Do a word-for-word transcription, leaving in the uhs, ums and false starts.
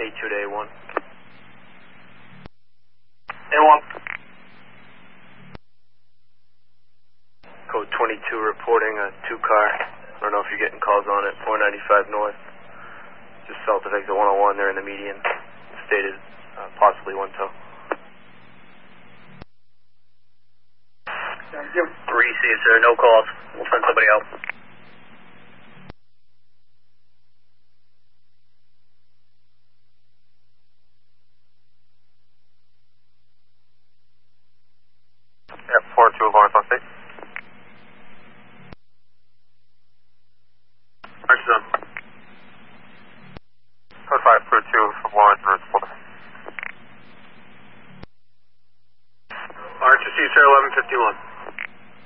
A two to A one. A one. Code twenty-two reporting a two car. I don't know if you're getting calls on it. four ninety-five north. Just south of exit one oh one. They're in the median. Stated uh, possibly one tow. Receive, sir. No calls. We'll send somebody out. Yeah, four two Lawrence on state. March zone. Code five four two from Lawrence and Route four. March, receive, sir. eleven fifty-one.